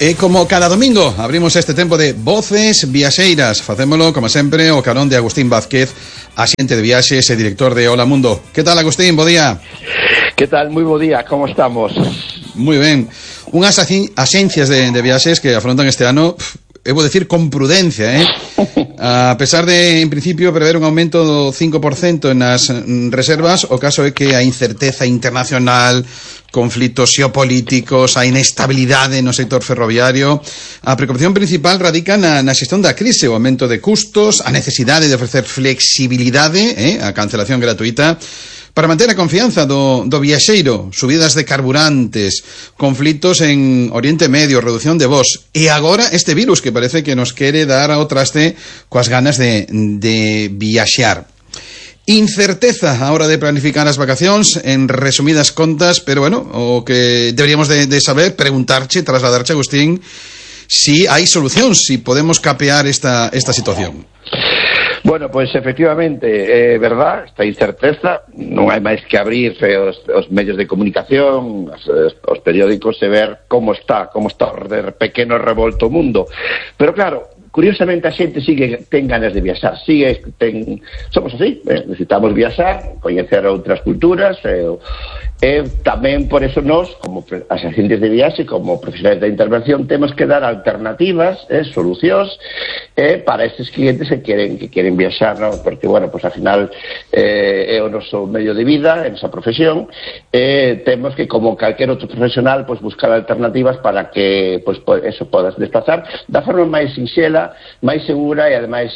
E como cada domingo abrimos este tempo de Voces Viaxeiras. Facémolo, como sempre, o carón de Agustín Vázquez, axente de viaxes e director de Hola Mundo. Que tal, Agustín? Bo día. Que tal? Moi bo día, como estamos? Moi ben. Unhas axencias de viaxes que afrontan este ano, eu vou decir, con prudencia, A pesar de, en principio, prever un aumento do 5% nas reservas, o caso é que a incerteza internacional, conflitos xeopolíticos, a inestabilidade no sector ferroviario, a preocupación principal radica na xestión da crise, o aumento de custos, a necesidade de ofrecer flexibilidade, a cancelación gratuita, para manter a confianza do viaxeiro, subidas de carburantes, conflitos en Oriente Medio, reducción de voos, e agora este virus que parece que nos quere dar ao traste coas ganas de viaxear. Incerteza a hora de planificar as vacacións, en resumidas contas, pero bueno, o que deberíamos de saber, preguntarche, trasladarche, Agustín, si hai solucións, si podemos capear esta situación. Bueno, pois efectivamente, é verdad, esta incerteza, non hai máis que abrir os medios de comunicación, os periódicos e ver como está o pequeno revolto mundo. Pero claro, curiosamente a xente ten ganas de viaxar, somos así, necesitamos viaxar, coñecer outras culturas, e tamén por eso nós, como as axentes de viaxe, como profesionais da intervención, temos que dar alternativas, solucións, para estes clientes que queren viaxar, ¿no? Porque, bueno, pues al final é o noso medio de vida, é a nosa profesión, temos que, como calquer outro profesional, pues buscar alternativas para que, pues eso, podas desplazar da forma máis sinxela, máis segura e ademais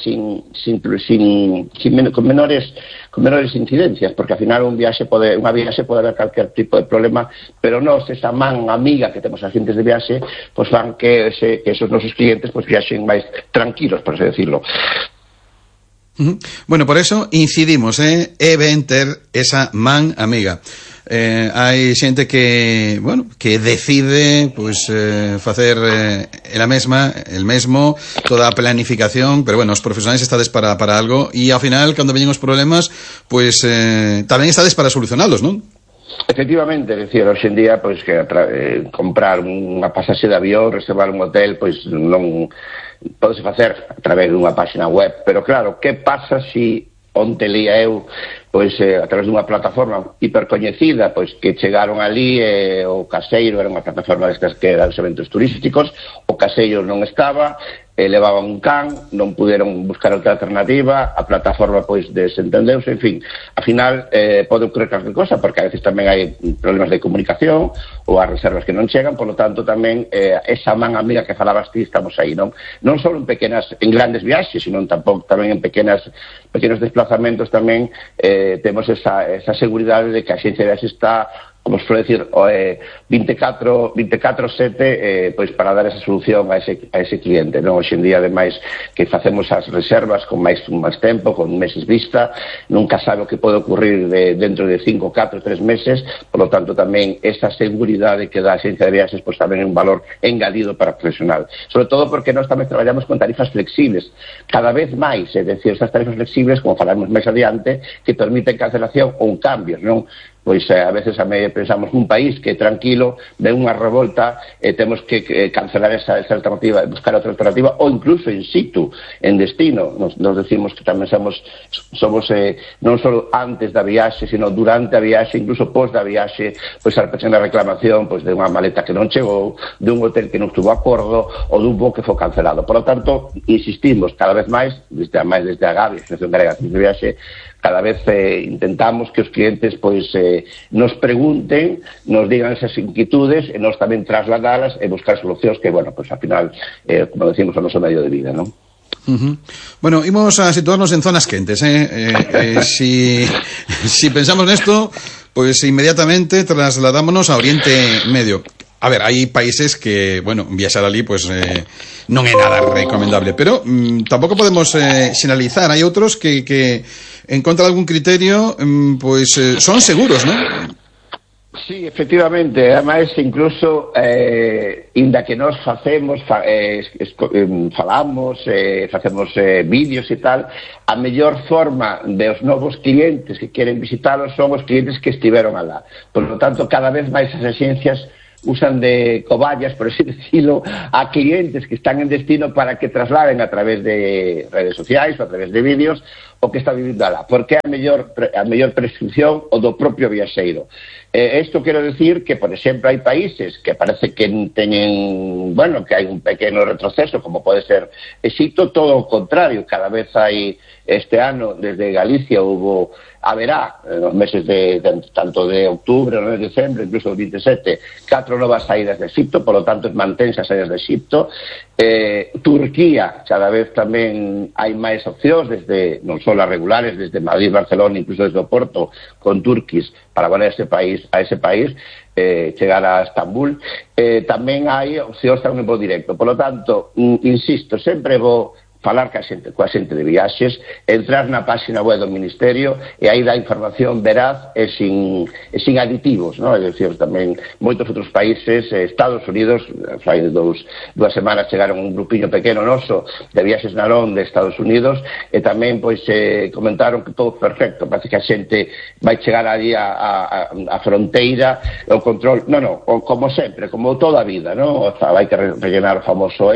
con menores incidencias, porque ao final unha viaxe pode haber calquer tipo de problema, pero nós, esa man amiga que temos as xentes de viaxe, pues fan que esos nosos clientes pues viaxen máis tranquilos, por así decirlo. Bueno, por eso incidimos, é ben ter esa man amiga. Hai xente que, bueno, que decide pues facer el mesmo, toda a planificación, pero bueno, os profesionais estades para algo, e ao final, cando veñen os problemas, pues tamén estades para solucionalos, non? Efectivamente, é dicir, hoxe en día, pois que comprar unha pasaxe de avión, reservar un hotel, pois non podese facer a través dunha página web, pero claro, que pasa si onte lía eu, pois a través dunha plataforma hipercoñecida, pois que chegaron ali, o caseiro era unha plataforma destas que eran os eventos turísticos, o caseiro non estaba, levaban un can, non puderon buscar outra alternativa, a plataforma pois desentendeuse, en fin, ao final pode ocurrir calquer cosa, porque a veces tamén hai problemas de comunicación ou as reservas que non chegan, por lo tanto tamén esa man amiga que falabas ti, estamos aí, non só en grandes viaxes, sino tamén en pequenos desplazamentos tamén temos esa seguridade de que a xencia de viaxes está, como se pode decir, 24/7 pois para dar esa solución a ese cliente, non? Hoxe en día, ademais, que facemos as reservas con máis tempo, con meses vista, nunca sabe o que pode ocurrir dentro de 5, 4, 3 meses, por lo tanto tamén esa seguridade que dá a xencia de viaxes pois tamén é un valor engadido para o profesional, sobre todo porque nós tamén traballamos con tarifas flexibles, cada vez máis, é dicir, estas tarifas flexibles, como falamos máis adiante, que permiten cancelación ou cambios, non? Pois a veces pensamos nun país que é tranquilo, ve unha revolta, temos que cancelar esa alternativa, buscar outra alternativa, ou incluso in situ, en destino. Nos decimos que tamén somos non só antes da viaxe, sino durante a viaxe, incluso pos da viaxe, pois a pequena reclamación pois de unha maleta que non chegou, de un hotel que non estuvo a acordo, ou dun voo que foi cancelado. Por lo tanto, insistimos cada vez máis, desde a Gavi, Asociación Galega de Viaxe, cada vez intentamos que os clientes pois nos pregunten, nos digan esas inquietudes e nos tamén trasladalas e buscar solucións que, bueno, pois ao final, como decimos, o noso medio de vida, non? Bueno, imos a situarnos en zonas quentes, si pensamos nesto, pois inmediatamente trasladámonos a Oriente Medio. A ver, hai países que, bueno, viaxar ali, pois non é nada recomendable, pero tampouco podemos xeneralizar. Hai outros que en contra de algún criterio, pois son seguros, non? Sí, efectivamente, ademais incluso inda que nós falamos, facemos vídeos e tal, a mellor forma dos novos clientes que queren visitalos son os clientes que estiveron alá. Por lo tanto, cada vez máis as axencias usan de cobayas, por así decirlo, a clientes que están en destino para que trasladen a través de redes sociais ou a través de vídeos o que está vivindo alá, porque é a mellor prescripción o do propio viaxeiro. Isto quero decir que, por exemplo, hai países que parece que teñen, bueno, que hai un pequeno retroceso, como pode ser Egipto, todo o contrario, cada vez hai, este ano, desde Galicia haberá, nos meses tanto de outubro, no de decembro, incluso o 27, 4 novas saídas de Egipto, por lo tanto, mantense as saídas de Egipto. Turquía, cada vez tamén hai máis opcións, desde non só as regulares, desde Madrid, Barcelona, incluso desde o Porto, con Turquís, para volver a ese país, chegar a Estambul. Tamén hai opcións a un nivel directo. Por lo tanto, insisto, sempre vou falar coa xente de viaxes, entrar na página web do Ministerio e aí dá información veraz e sin aditivos, non? É dicir, tamén moitos outros países, Estados Unidos, fai dúas semanas chegaron un grupiño pequeno noso de viaxes na LON de Estados Unidos e tamén pois comentaron que todo perfecto, parece que a xente vai chegar ali a fronteira, o control, como sempre, como toda a vida, non? Vai que rellenar o famoso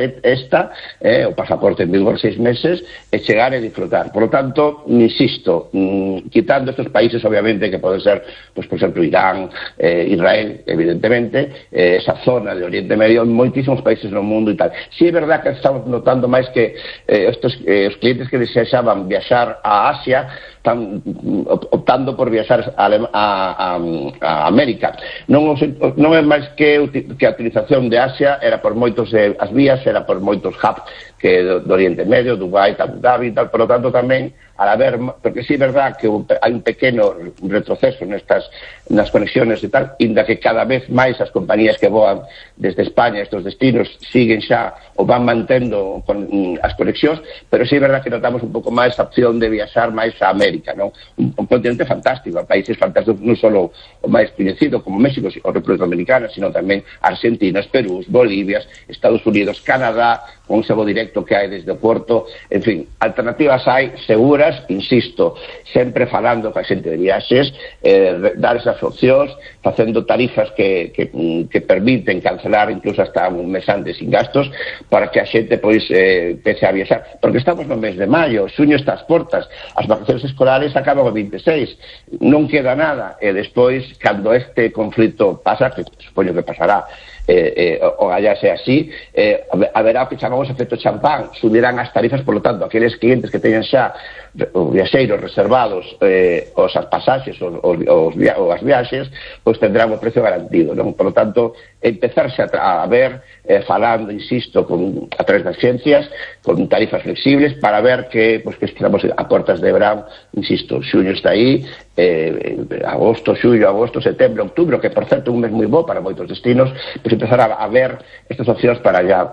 o pasaporte en vigor 6 meses e chegar e disfrutar. Por lo tanto, insisto, quitando estos países, obviamente, que pode ser, pues, por exemplo, Irán, Israel, evidentemente, esa zona de Oriente Medio, moitísimos países no mundo e tal. Si é verdad que estamos notando máis que os clientes que desexaban viaxar a Asia están optando por viaxar a América. Non é máis que a utilización de Asia era por moitos as vías, era por moitos hubs que do Oriente Medio, Dubai, Abu Dhabi e tal, por lo tanto tamén al haber, porque sí é verdad que hai un pequeno retroceso nas conexiones e tal, inda que cada vez máis as compañías que voan desde España estos destinos siguen xa ou van mantendo as conexións, pero sí é verdad que notamos un pouco máis a opción de viaxar máis a América, non? Un continente fantástico, países fantásticos, non só o máis coñecido como México ou República Dominicana, sino tamén Argentina, Perú, Bolivia, Estados Unidos, Canadá, con ese voo directo que hai desde o Porto, en fin, alternativas hai seguras, insisto, sempre falando coa xente de viaxes, dar esas opcións, facendo tarifas que permiten cancelar incluso hasta un mes antes sin gastos, para que a xente pois pese a viaxar, porque estamos no mes de maio, xuño está ás portas, as vacacións escolares acaban o 26, non queda nada, e despois, cando este conflito pasa, que supoño que pasará, o allá sea así, haberá o que chamamos efecto champán, subirán as tarifas, por lo tanto, aqueles clientes que teñan xa os viaxeiros reservados os pasaxes ou as viaxes, pois tendrán o precio garantido, non? Por lo tanto, empezarse a ver, falando, insisto, a través das agencias, con tarifas flexibles, para ver que estamos a portas de verán, insisto, xuño está aí, agosto, setembro, outubro, que por certo un mes moi bo para moitos destinos, pois empezar a ver estas opcións para ya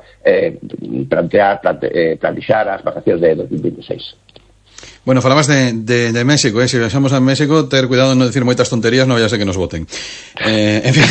plantexar as vacacións de 2026. Bueno, falabas de México, se viaxamos a México, ter cuidado de non decir moitas tonterías, non vaya a ser que nos voten. En fin.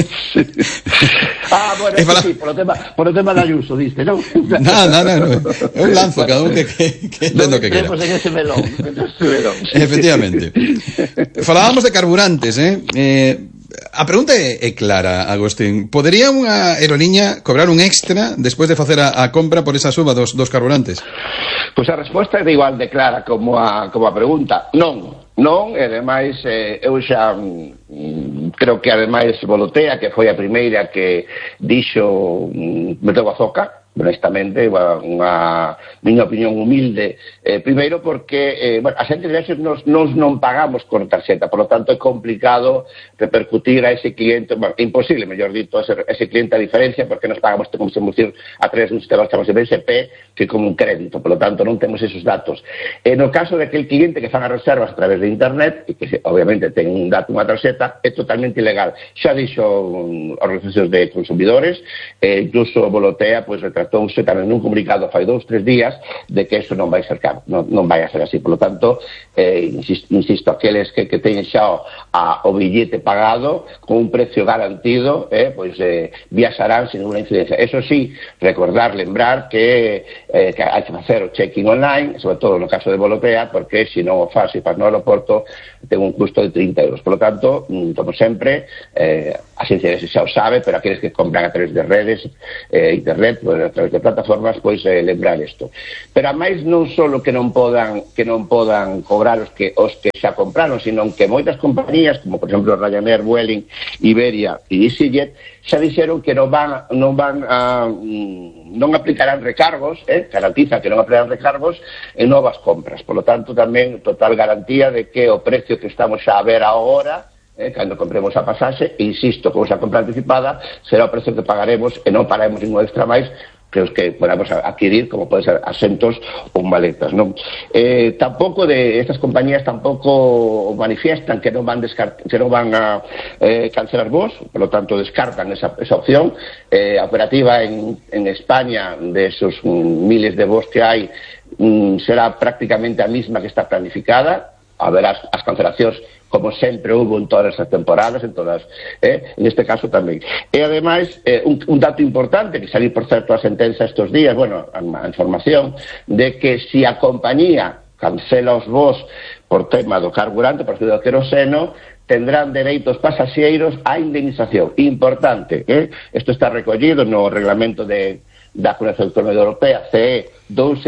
Bueno, sí, por o tema da Ayuso, diste, non? Non. Eu lanzo, cada un que entendo que quera. En ese melón. Efectivamente. Falábamos de carburantes, A pregunta é clara, Agustín. Podería unha aeroliña cobrar un extra despois de facer a compra por esa suba dos carburantes? Pois a resposta é igual de clara como a pregunta. Non, e ademais eu xa creo que ademais Volotea, que foi a primeira que dixo meteu a zoca, honestamente, unha miña opinión humilde, primeiro porque a xente de viaxes non pagamos con tarxeta, por lo tanto é complicado repercutir a ese cliente, é imposible, mellor dito, ese cliente a diferencia, porque nos pagamos, como se decir, a través dun sistema que chamamos de BSP, que é como un crédito, por lo tanto non temos esos datos. No caso de que el cliente que fan as reservas a través de internet, e que obviamente ten un dato, unha tarxeta, é totalmente ilegal. Xa dixo as organizacións de consumidores, incluso Volotea, pois retractou tratouse tamén nun comunicado fai 2-3 días de que eso non vai ser non vai a ser así. Por lo tanto, insisto, aqueles que teñen xa o billete pagado con un precio garantido, viaxarán sin ninguna incidencia. Eso sí, lembrar que hai que facer o check-in online, sobre todo no caso de Volopea, porque se non o faz no aeroporto ten un custo de 30 euros. Por lo tanto, como sempre, a xencia xa o sabe, pero aqueles que compran a través de redes, internet, a través de plataformas, pois lembrar isto. Pero a máis non só que non podan cobrar os que xa compraron, sino que moitas compañías, como por exemplo Ryanair, Vueling, Iberia e EasyJet, xa dixeron que non aplicarán recargos, garantiza que non aplicarán recargos en novas compras. Por lo tanto, tamén total garantía de que o precio que estamos xa a ver agora, cando compremos a pasaxe, insisto, como xa compra anticipada, será o precio que pagaremos e non pagaremos ningún extra máis que os que podamos adquirir, como pode ser asentos ou maletas, non? Tampouco estas compañías tampouco manifiestan que non van a cancelar voos, por lo tanto descartan esa opción. A operativa en España, de esos miles de voos que hai, será prácticamente a misma que está planificada. Haberá as cancelacións como sempre hubo en todas as temporadas, en este caso tamén. E ademais, un dato importante que salí, por certo, a sentenza estes días, a información de que se a compañía cancela os voos por tema do carburante, por do queroseno, tendrán dereitos pasaxeiros a indemnización. Importante, isto está recollido no reglamento da Comunidade Autónoma Europea, CE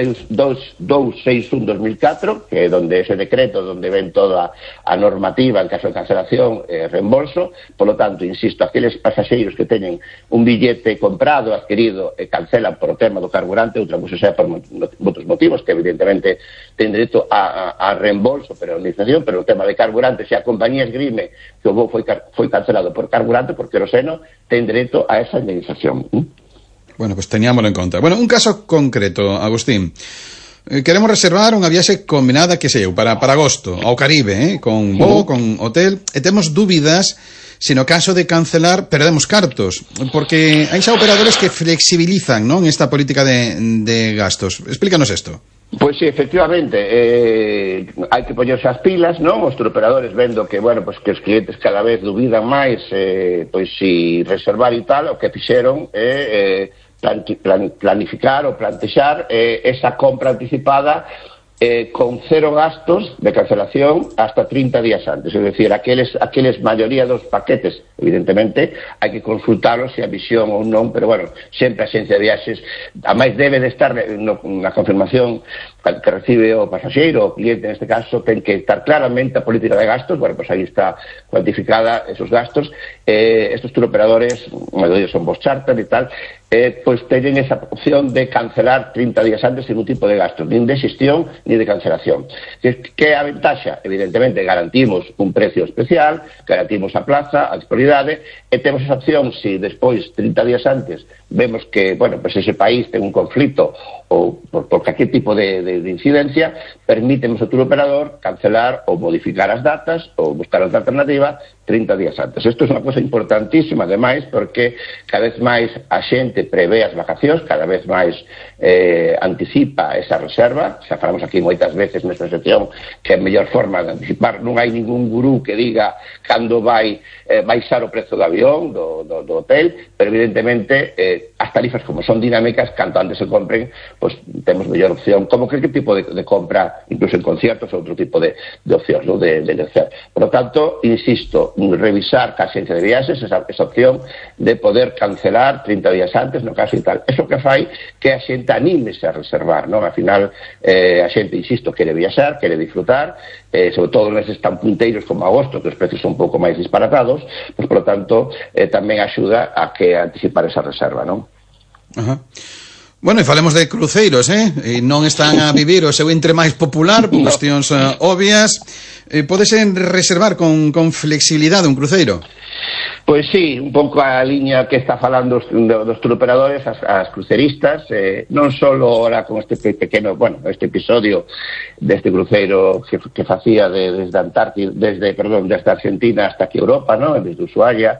261/2004, que é donde ese decreto, donde ven toda a normativa en caso de cancelación e reembolso. Por lo tanto, insisto, aqueles pasaxeiros que teñen un billete comprado, adquirido e cancelan por o tema do carburante, outra cousa sea por outros motivos, que evidentemente ten dereito a reembolso, pero a indemnización, pero o tema de carburante, se a compañía esgrime que o voo foi cancelado por carburante, por queroseno, ten dereito a esa indemnización. Bueno, pues teníamoslo en conta. Bueno, un caso concreto, Agustín. Queremos reservar unha viaxe combinada, que sei eu, para agosto, ao Caribe, con voo, con hotel, e temos dúbidas se no caso de cancelar perdemos cartos, porque hai xa operadores que flexibilizan, non, esta política de gastos. Explícanos isto. Pois sí, efectivamente, hai que poñerse as pilas, non? Os turoperadores vendo que, que os clientes cada vez dubidan máis, pois si reservar e tal, o que fixeron planificar ou plantexar esa compra anticipada con 0 gastos de cancelación hasta 30 días antes. Es decir, aqueles maioría dos paquetes, evidentemente, hai que consultalos se a visión ou non, pero sempre a xencia de viaxes, a máis debe de estar na confirmación que recibe o pasaxeiro, o cliente neste caso, ten que estar claramente a política de gastos. Aí está cuantificada esos gastos. Estos turoperadores, son vos charter e tal, pois teñen esa opción de cancelar 30 días antes sin ningún tipo de gastos, nin de xestión ni de cancelación. Que é a ventaxa? Evidentemente garantimos un precio especial, garantimos a plaza, a disponibilidade, e temos esa opción, se despois 30 días antes vemos que, ese país ten un conflito ou por calquer tipo de incidencia, permítemos ao turoperador cancelar ou modificar as datas ou buscar outra alternativa 30 días antes. Isto é unha cosa importantísima, ademais, porque cada vez máis a xente prevé as vacacións, cada vez máis anticipa esa reserva. Xa falamos aquí moitas veces nesta sección que a mellor forma de anticipar, non hai ningún gurú que diga cando vai baixar o prezo do avión, do hotel, pero evidentemente as tarifas, como son dinámicas, canto antes se compren, pois temos mellor opción, como que tipo de compra, incluso en conciertos, outro tipo de opcións, ¿no? de hacer. Por lo tanto, insisto, revisar ca xencia de viaxes esa opción de poder cancelar 30 días antes, no caso e tal. Eso que fai que a xente anímese a reservar, non? Al final, a xente, insisto, quere viaxar, quere disfrutar, sobre todo neses tan punteiros como agosto, que os precios son un pouco máis disparatados, pois, por lo tanto, tamén axuda a que anticipar esa reserva, non? Ajá. Bueno, e falemos de cruceiros, e non están a vivir o seu entre máis popular por cuestións obvias. Podese reservar con flexibilidade un cruceiro? Pois sí, un pouco a liña que está falando dos turoperadores, as cruceristas, non só ahora con este pequeno, este episodio deste cruceiro que facía desde Argentina hasta aquí Europa, ¿no? Desde Ushuaia,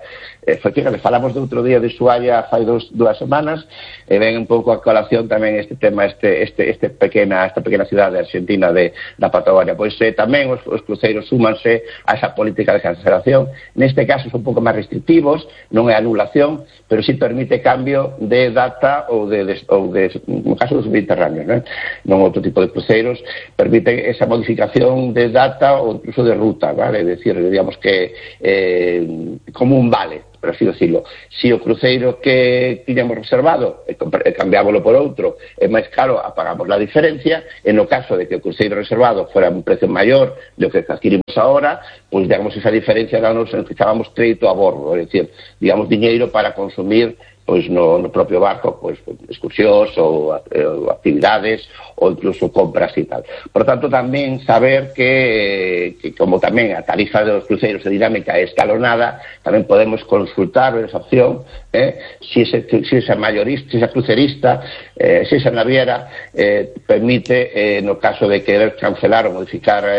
efectivamente, falamos de outro día de Ushuaia fai dúas semanas, e ven un pouco a colación tamén este tema, esta pequena cidade argentina da Patagonia. Pois tamén os cruceiros súmanse a esa política de cancelación. Neste caso son un pouco máis restrictivos, non é anulación, pero sí permite cambio de data ou no caso dos mediterráneos, non outro tipo de cruceiros, permite esa modificación de data ou incluso de ruta, vale? É dicir, digamos que como un vale, por así decirlo. Si o cruceiro que tiñamos reservado cambiámoslo por outro, é máis caro, apagamos la diferencia. En no caso de que o cruceiro reservado fuera un precio maior do que adquirimos ahora, pois digamos esa diferencia danos que chamamos crédito a bordo, é dicir, digamos diñeiro para consumir pois no propio barco, pois excursións ou actividades ou incluso compras e tal. Por tanto, tamén saber que como tamén a tarifa dos cruceiros de dinámica é escalonada, tamén podemos consultar esa opción, si esa mayorista, si esa crucerista, si esa naviera permite, no caso de querer cancelar ou modificar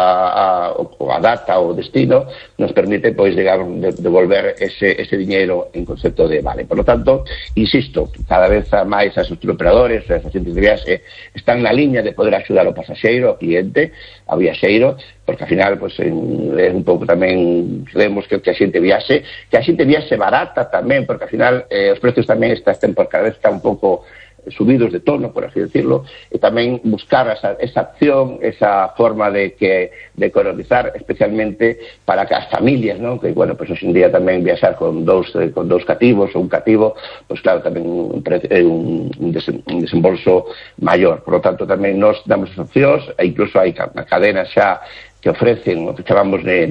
a data ou o destino, nos permite, pois, digamos, devolver ese diñeiro en concepto de vale. Por lo tanto, insisto, cada vez máis as operadores, as agentes de viaxe están na liña de poder axudar ao pasaxeiro, ao cliente, ao viaxeiro, porque ao final pues, é un pouco tamén vemos que a xente viaxe barata tamén, porque ao final os precios tamén están por cada vez está un pouco subidos de tono, por así decirlo, e tamén buscar esa acción, esa forma de economizar, especialmente para que as familias, ¿no? Que, bueno, pues hoxe en día tamén viaxar con dous cativos ou un cativo, pues claro, tamén un desembolso maior. Por lo tanto, tamén nos damos as opcións, e incluso hai cadenas xa que ofrecen o que chamamos de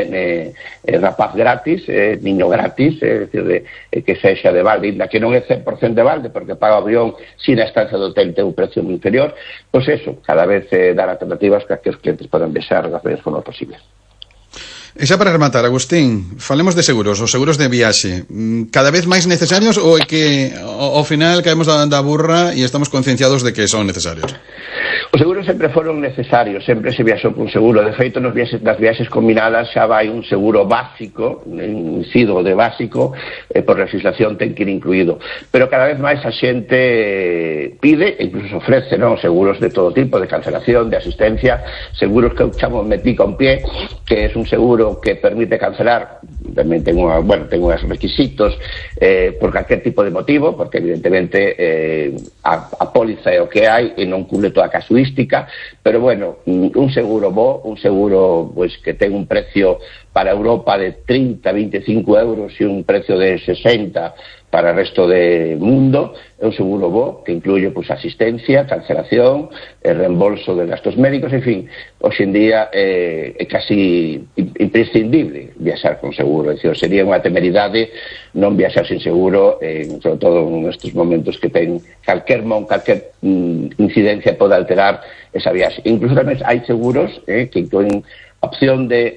rapaz gratis, niño gratis, é dicir, que sexa de balde, ainda que non é 100% de balde, porque paga o avión sin a estancia do hotel ten un precio moi inferior, pois eso, cada vez dar alternativas para que os clientes podan viaxar das mellores formas posibles. E xa para rematar, Agustín, falemos de seguros, os seguros de viaxe, cada vez máis necesarios ou é que ao final caemos da burra e estamos concienciados de que son necesarios? Os seguros sempre foron necesarios, sempre se viaxou con seguro. De feito, nas viaxes combinadas xa vai un seguro básico, incido de básico, por legislación ten que ir incluído. Pero cada vez máis a xente pide, e incluso se ofrece, ¿no? Seguros de todo tipo, de cancelación, de asistencia, seguros que eu chamo metí con pie, que é un seguro que permite cancelar, tamén ten uns requisitos por calquer tipo de motivo, porque evidentemente a póliza é o que hai e non cubre toda a casuística, pero bueno, un seguro bo, un seguro pues, que ten un precio para Europa de 30-25 euros e un precio de 60 para o resto do mundo, é un seguro bo que incluye pues, asistencia, cancelación, reembolso de gastos médicos, en fin, hoxe en día é casi imprescindible viaxar con seguro, é dicir, sería unha temeridade non viaxar sin seguro, sobre todo nestes momentos que ten calquer incidencia pode alterar esa viaxe. Incluso tamén hai seguros que incluen opción de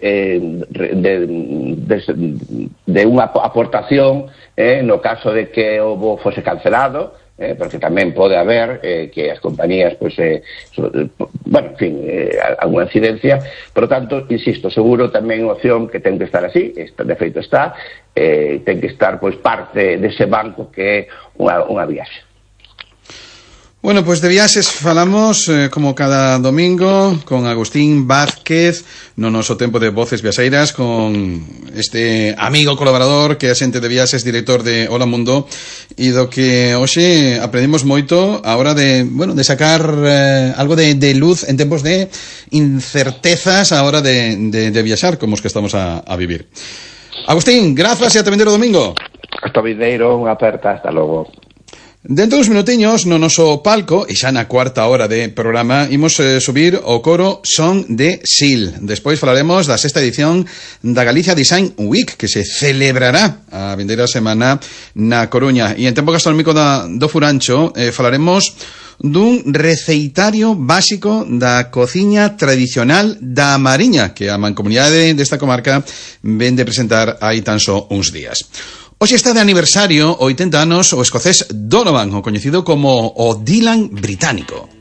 unha aportación no caso de que o voo fose cancelado, porque tamén pode haber que as compañías pues, en fin, alguna incidencia. Por lo tanto, insisto, seguro tamén é unha opción que ten que estar así, de feito está, ten que estar pues, parte dese banco que é unha viaxe. Bueno, pues de viaxes falamos como cada domingo con Agustín Vázquez no noso tempo de Voces Viaxeiras, con este amigo colaborador que é xente de viaxes, director de Hola Mundo, e do que hoxe aprendimos moito a hora de sacar algo de luz en tempos de incertezas a hora de viaxar como os que estamos a vivir. Agustín, grazas e ata vindeiro domingo. Hasta vindeiro, unha aperta, hasta logo. Dentro dos minutiños no noso palco, e xa na cuarta hora de programa, imos subir o coro Son de Sil. Despois falaremos da sexta edición da Galicia Design Week, que se celebrará a vindeira semana na Coruña. E en tempo gastronómico do Furancho falaremos dun receitario básico da cociña tradicional da Mariña, que a Mancomunidade desta comarca ven de presentar hai tan só uns días. Hoxe está de aniversario 80 anos o escocés Donovan, o coñecido como o Dylan británico.